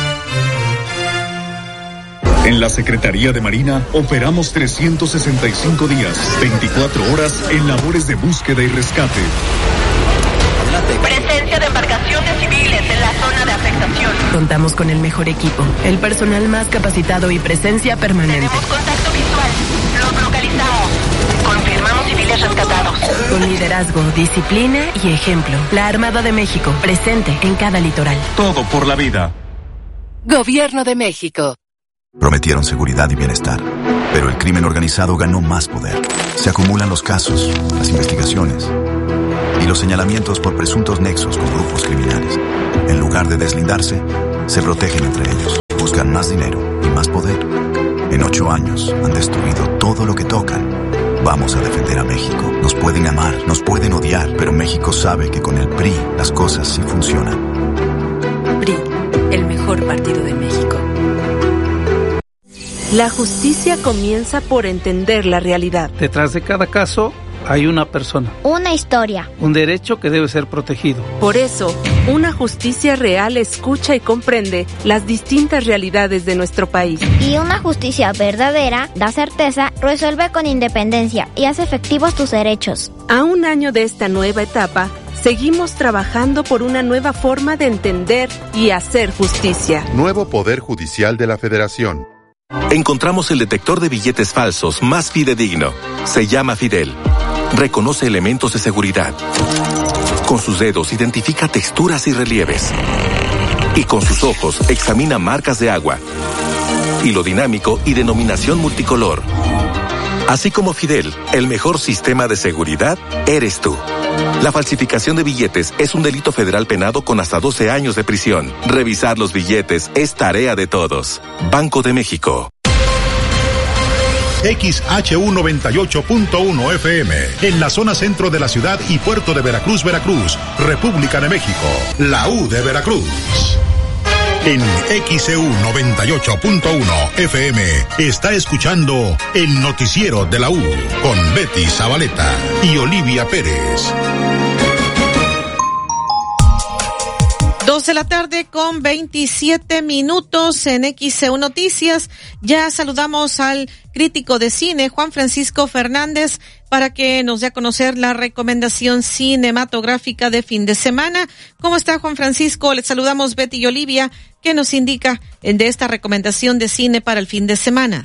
En la Secretaría de Marina operamos trescientos sesenta y cinco días, veinticuatro horas en labores de búsqueda y rescate. Presencia de embarcaciones civiles en la zona de afectación. Contamos con el mejor equipo, el personal más capacitado y presencia permanente. Tenemos contacto visual. Los localizamos. Confirmamos civiles rescatados. Con liderazgo, disciplina y ejemplo. La Armada de México, presente en cada litoral. Todo por la vida. Gobierno de México. Prometieron seguridad y bienestar, pero el crimen organizado ganó más poder. Se acumulan los casos, las investigaciones y los señalamientos por presuntos nexos con grupos criminales. En lugar de deslindarse, se protegen entre ellos. Buscan más dinero y más poder. En ocho años han destruido todo lo que tocan. Vamos a defender a México. Nos pueden amar, nos pueden odiar, pero México sabe que con el P R I las cosas sí funcionan. P R I, el mejor partido de México. La justicia comienza por entender la realidad. Detrás de cada caso hay una persona. Una historia. Un derecho que debe ser protegido. Por eso, una justicia real escucha y comprende las distintas realidades de nuestro país. Y una justicia verdadera da certeza, resuelve con independencia y hace efectivos tus derechos. A un año de esta nueva etapa, seguimos trabajando por una nueva forma de entender y hacer justicia. Nuevo Poder Judicial de la Federación. Encontramos el detector de billetes falsos más fidedigno. Se llama Fidel. Reconoce elementos de seguridad. Con sus dedos identifica texturas y relieves. Y con sus ojos examina marcas de agua. Hilo dinámico y denominación multicolor. Así como Fidel, el mejor sistema de seguridad eres tú. La falsificación de billetes es un delito federal penado con hasta doce años de prisión. Revisar los billetes es tarea de todos. Banco de México. X H U noventa y ocho punto uno F M, en la zona centro de la ciudad y puerto de Veracruz, Veracruz, República de México, la U de Veracruz. En X E U noventa y ocho punto uno F M está escuchando el noticiero de la U con Betty Zabaleta y Olivia Pérez. Dos de la tarde con veintisiete minutos en X E U Noticias. Ya saludamos al crítico de cine, Juan Francisco Fernández, para que nos dé a conocer la recomendación cinematográfica de fin de semana. ¿Cómo está, Juan Francisco? Les saludamos Betty y Olivia. ¿Qué nos indica de esta recomendación de cine para el fin de semana?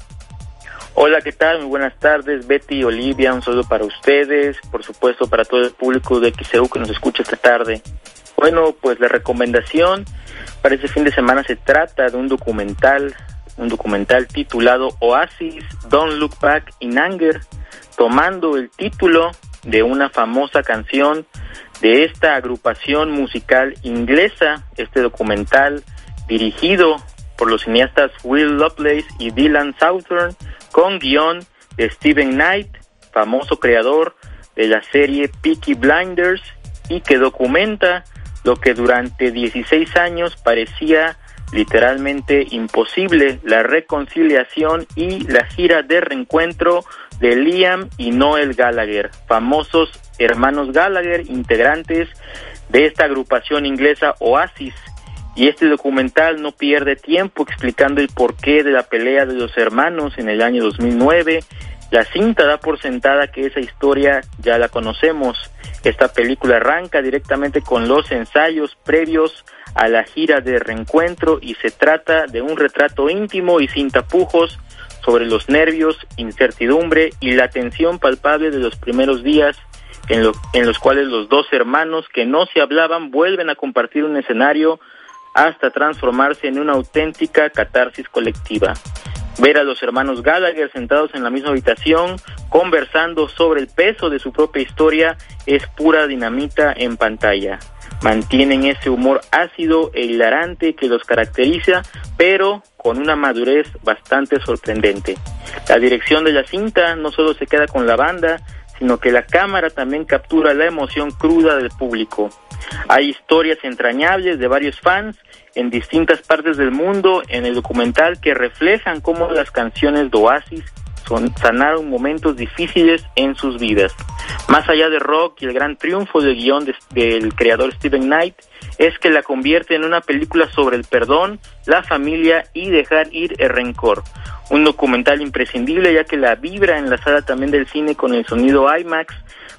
Hola, ¿qué tal? Muy buenas tardes, Betty y Olivia. Un saludo para ustedes, por supuesto para todo el público de X E U que nos escucha esta tarde. Bueno, pues la recomendación para este fin de semana se trata de un documental, un documental titulado Oasis, Don't Look Back in Anger, tomando el título de una famosa canción de esta agrupación musical inglesa. Este documental, dirigido por los cineastas Will Lovelace y Dylan Southern, con guión de Steven Knight, famoso creador de la serie Peaky Blinders, y que documenta lo que durante dieciséis años parecía literalmente imposible, la reconciliación y la gira de reencuentro de Liam y Noel Gallagher, famosos hermanos Gallagher, integrantes de esta agrupación inglesa Oasis. Y este documental no pierde tiempo explicando el porqué de la pelea de los hermanos en el año dos mil nueve. La cinta da por sentada que esa historia ya la conocemos. Esta película arranca directamente con los ensayos previos a la gira de reencuentro y se trata de un retrato íntimo y sin tapujos sobre los nervios, incertidumbre y la tensión palpable de los primeros días en, lo, en los cuales los dos hermanos que no se hablaban vuelven a compartir un escenario hasta transformarse en una auténtica catarsis colectiva. Ver a los hermanos Gallagher sentados en la misma habitación, conversando sobre el peso de su propia historia, es pura dinamita en pantalla. Mantienen ese humor ácido e hilarante que los caracteriza, pero con una madurez bastante sorprendente. La dirección de la cinta no solo se queda con la banda, sino que la cámara también captura la emoción cruda del público. Hay historias entrañables de varios fans en distintas partes del mundo en el documental que reflejan cómo las canciones de Oasis son, sanaron momentos difíciles en sus vidas. Más allá de rock y el gran triunfo del guión de, del creador Steven Knight, es que la convierte en una película sobre el perdón, la familia y dejar ir el rencor. Un documental imprescindible ya que la vibra enlazada también del cine con el sonido IMAX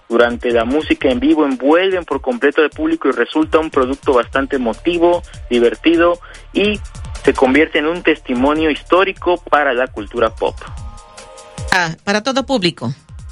durante la música en vivo envuelven por completo al público y resulta un producto bastante emotivo, divertido y se convierte en un testimonio histórico para la cultura pop. Ah, para todo público.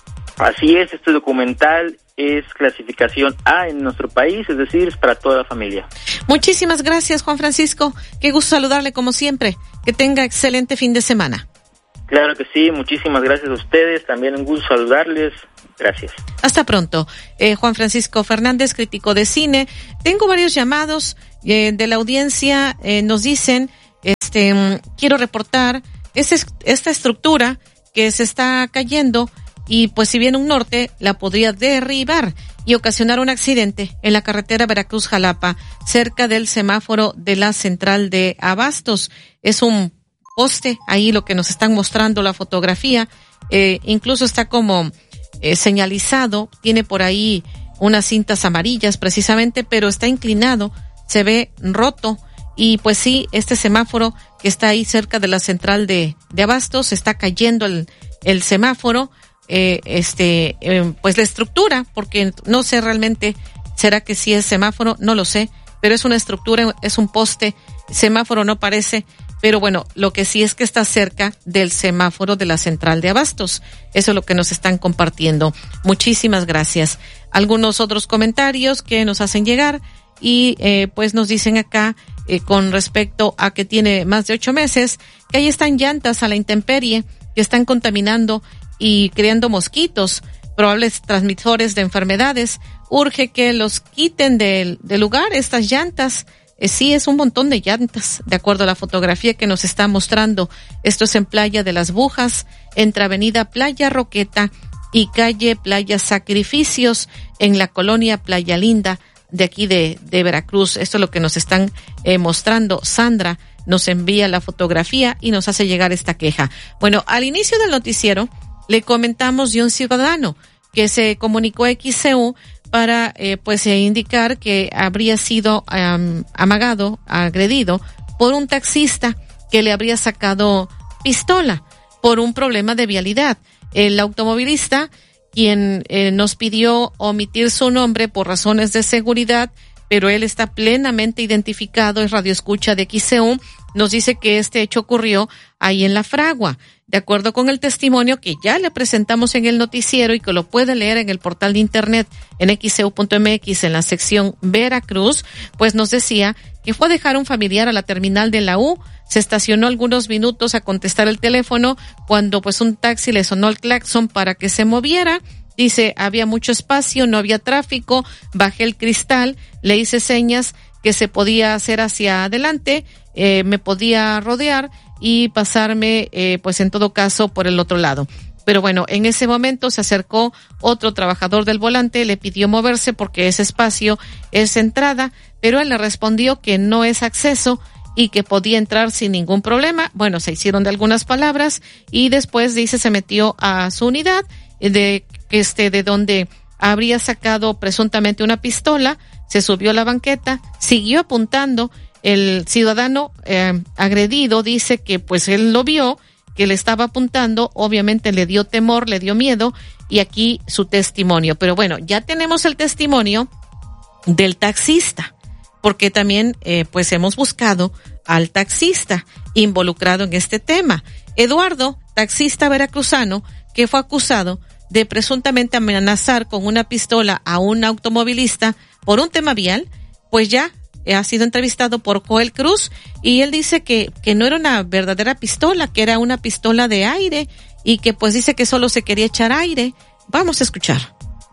Así es, este documental es clasificación A en nuestro país, es decir, es para toda la familia. Muchísimas gracias, Juan Francisco. Qué gusto saludarle como siempre. Que tenga excelente fin de semana. Claro que sí, muchísimas gracias a ustedes. También un gusto saludarles. Gracias. Hasta pronto. Eh, Juan Francisco Fernández, crítico de cine. Tengo varios llamados eh, de la audiencia. Eh, nos dicen, este, quiero reportar esta, esta estructura que se está cayendo y pues si viene un norte la podría derribar y ocasionar un accidente en la carretera Veracruz-Jalapa, cerca del semáforo de la central de Abastos. Es un poste, ahí lo que nos están mostrando la fotografía, eh, incluso está como eh, señalizado, tiene por ahí unas cintas amarillas precisamente, pero está inclinado, se ve roto y pues sí, este semáforo que está ahí cerca de la central de, de Abastos, está cayendo el, el semáforo. Eh, este, eh, pues la estructura, porque no sé realmente, será que sí es semáforo, no lo sé, pero es una estructura, es un poste, semáforo no parece, pero bueno, lo que sí es que está cerca del semáforo de la central de Abastos. Eso es lo que nos están compartiendo. Muchísimas gracias. Algunos otros comentarios que nos hacen llegar y eh, pues nos dicen acá eh, con respecto a que tiene más de ocho meses, que ahí están llantas a la intemperie, que están contaminando y creando mosquitos, probables transmisores de enfermedades. Urge que los quiten del, del lugar estas llantas. Eh, sí, es un montón de llantas, de acuerdo a la fotografía que nos está mostrando. Esto es en Playa de las Bujas, entre Avenida Playa Roqueta y Calle Playa Sacrificios, en la colonia Playa Linda, de aquí de, de Veracruz. Esto es lo que nos están eh, mostrando. Sandra nos envía la fotografía y nos hace llegar esta queja. Bueno, al inicio del noticiero le comentamos de un ciudadano que se comunicó a X C U para eh, pues eh, indicar que habría sido um, amagado, agredido por un taxista que le habría sacado pistola por un problema de vialidad. El automovilista, quien eh, nos pidió omitir su nombre por razones de seguridad, pero él está plenamente identificado, es radioescucha de X C U, nos dice que este hecho ocurrió ahí en La Fragua. De acuerdo con el testimonio que ya le presentamos en el noticiero y que lo puede leer en el portal de internet en x c u punto m x en la sección Veracruz, pues nos decía que fue a dejar un familiar a la terminal de la U, se estacionó algunos minutos a contestar el teléfono cuando pues un taxi le sonó el claxon para que se moviera. Dice, había mucho espacio, no había tráfico, bajé el cristal, le hice señas que se podía hacer hacia adelante, eh, me podía rodear y pasarme, eh, pues en todo caso, por el otro lado. Pero bueno, en ese momento se acercó otro trabajador del volante, le pidió moverse porque ese espacio es entrada, pero él le respondió que no es acceso y que podía entrar sin ningún problema. Bueno, se hicieron de algunas palabras y después, dice, se metió a su unidad de este de donde habría sacado presuntamente una pistola, se subió a la banqueta, siguió apuntando. El ciudadano eh, agredido dice que pues él lo vio, que le estaba apuntando, obviamente le dio temor, le dio miedo, y aquí su testimonio. Pero bueno, ya tenemos el testimonio del taxista, porque también eh, pues hemos buscado al taxista involucrado en este tema. Eduardo, taxista veracruzano, que fue acusado de presuntamente amenazar con una pistola a un automovilista por un tema vial, pues ya ha sido entrevistado por Joel Cruz y él dice que, que no era una verdadera pistola, que era una pistola de aire y que pues dice que solo se quería echar aire. Vamos a escuchar.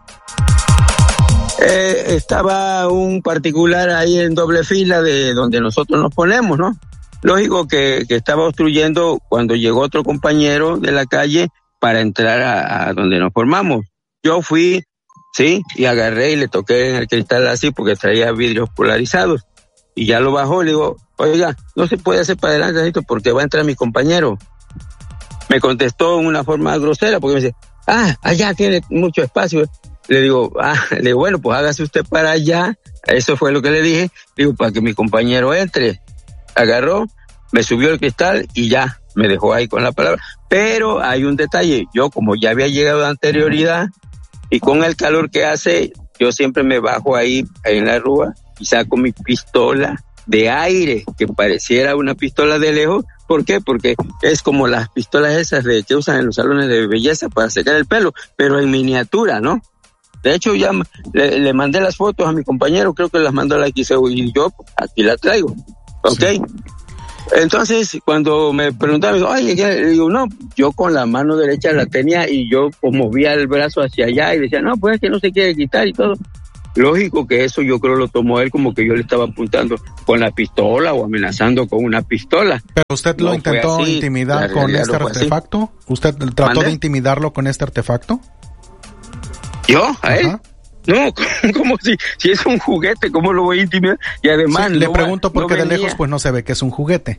Eh, estaba un particular ahí en doble fila de donde nosotros nos ponemos, ¿no? Lógico que, que estaba obstruyendo cuando llegó otro compañero de la calle para entrar a, a donde nos formamos. Yo fui, sí, y agarré y le toqué en el cristal así porque traía vidrios polarizados. Y ya lo bajó, le digo, oiga, no se puede hacer para adelante porque va a entrar mi compañero. Me contestó en una forma grosera porque me dice, ah, allá tiene mucho espacio. Le digo, ah, le digo, bueno, pues hágase usted para allá. Eso fue lo que le dije. Le digo, para que mi compañero entre. Agarró, me subió el cristal y ya, me dejó ahí con la palabra. Pero hay un detalle, yo como ya había llegado de anterioridad, Y con el calor que hace, yo siempre me bajo ahí en la rúa y saco mi pistola de aire, que pareciera una pistola de lejos. ¿Por qué? Porque es como las pistolas esas de que usan en los salones de belleza para secar el pelo, pero en miniatura, ¿no? De hecho, ya le, le mandé las fotos a mi compañero, creo que las mandó a la X E U y yo aquí la traigo, ¿ok? Sí. Entonces, cuando me preguntaban, oye, ¿qué? Digo, no, yo con la mano derecha la tenía y yo pues, movía el brazo hacia allá y decía, no, pues es que no se quiere quitar y todo. Lógico que eso yo creo lo tomó él como que yo le estaba apuntando con la pistola o amenazando con una pistola. ¿Pero usted lo no intentó así, intimidar con este artefacto? Así. ¿Usted trató ¿Mande? de intimidarlo con este artefacto? ¿Yo? ¿A él? Ajá. No, como si, si es un juguete, ¿cómo lo voy a intimidar? Y además... Sí, no, le pregunto porque no de lejos pues no se ve que es un juguete.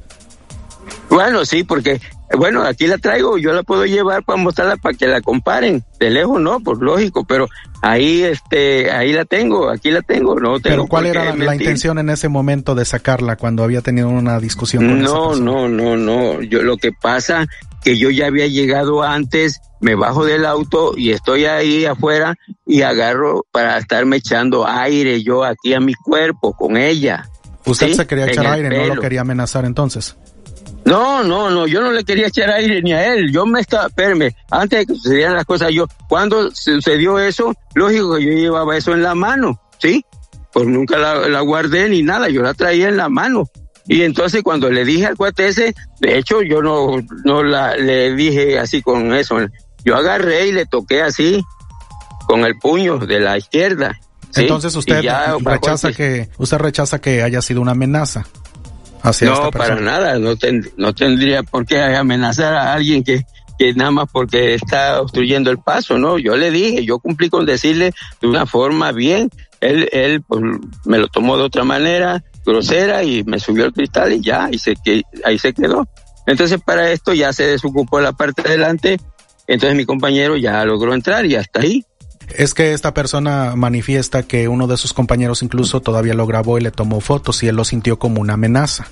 Bueno, sí, porque, bueno, aquí la traigo, yo la puedo llevar para mostrarla para que la comparen. De lejos no, pues lógico, pero ahí, este, ahí la tengo, aquí la tengo, no tengo. Pero ¿cuál era la, la intención en ese momento de sacarla cuando había tenido una discusión con No, esa no, no, no, yo lo que pasa que yo ya había llegado antes, me bajo del auto y estoy ahí afuera y agarro para estarme echando aire yo aquí a mi cuerpo con ella. ¿Usted ¿sí? se quería echar aire, pelo. no lo quería amenazar entonces? No, no, no, yo no le quería echar aire ni a él, yo me estaba, espérame, antes de que sucedieran las cosas, yo, cuando sucedió eso, lógico que yo llevaba eso en la mano, ¿sí? Pues nunca la, la guardé ni nada, yo la traía en la mano. Y entonces cuando le dije al cuate ese, de hecho yo no, no la, le dije así con eso, yo agarré y le toqué así, con el puño de la izquierda. ¿sí? Entonces usted rechaza que, usted rechaza que haya sido una amenaza. Hacia no, para nada, no, ten, no tendría por qué amenazar a alguien que, que nada más porque está obstruyendo el paso, ¿no? Yo le dije, yo cumplí con decirle de una forma bien, él, él pues, me lo tomó de otra manera, grosera, y me subió el cristal y ya, y se, que, ahí se quedó. Entonces para esto ya se desocupó la parte de delante, entonces mi compañero ya logró entrar y hasta ahí. Es que esta persona manifiesta que uno de sus compañeros incluso todavía lo grabó y le tomó fotos y él lo sintió como una amenaza.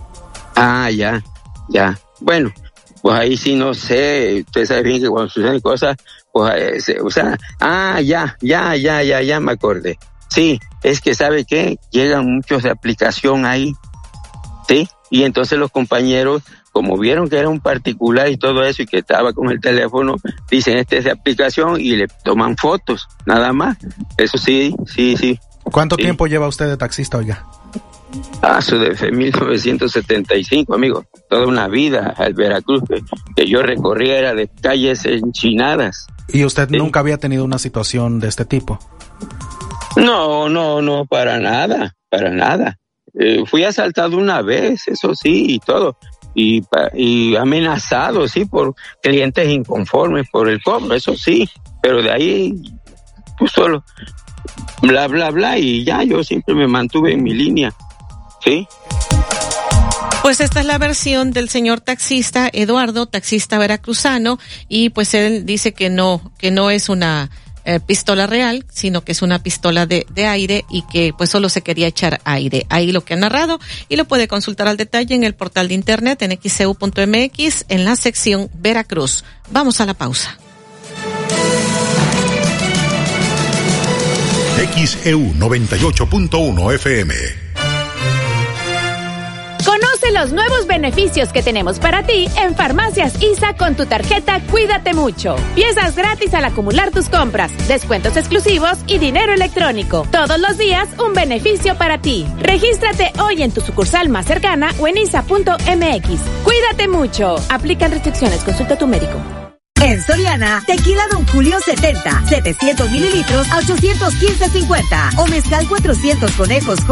Ah, ya, ya. Bueno, pues ahí sí no sé, usted sabe bien que cuando suceden cosas, pues, eh, o sea, ah, ya, ya, ya, ya, ya me acordé. Sí, es que ¿sabe qué? Llegan muchos de aplicación ahí, ¿sí? Y entonces los compañeros, como vieron que era un particular y todo eso y que estaba con el teléfono, dicen este es de aplicación y le toman fotos, nada más. Eso sí, sí, sí. ¿Cuánto sí. tiempo lleva usted de taxista, oiga? Ah, eso desde mil novecientos setenta y cinco, amigo. Toda una vida al Veracruz que, que yo recorría era de calles enchinadas. ¿Y usted sí. nunca había tenido una situación de este tipo? No, no, no, para nada, para nada. Eh, fui asaltado una vez, eso sí, y todo. Y, y amenazado, sí, por clientes inconformes por el cobro, eso sí. Pero de ahí, pues solo, bla, bla, bla, y ya yo siempre me mantuve en mi línea, ¿sí? Pues esta es la versión del señor taxista Eduardo, taxista veracruzano, y pues él dice que no, que no es una eh, pistola real, sino que es una pistola de, de aire y que pues solo se quería echar aire. Ahí lo que ha narrado y lo puede consultar al detalle en el portal de internet en x e u punto m x en la sección Veracruz. Vamos a la pausa. X E U noventa y ocho punto uno F M. Conoce los nuevos beneficios que tenemos para ti en Farmacias I S A con tu tarjeta Cuídate Mucho. Piezas gratis al acumular tus compras, descuentos exclusivos y dinero electrónico. Todos los días un beneficio para ti. Regístrate hoy en tu sucursal más cercana o en isa punto m x. Cuídate mucho. Aplican restricciones. Consulta a tu médico. En Soriana, tequila Don Julio setenta, setecientos mililitros a ochocientos quince cincuenta o mezcal cuatrocientos conejos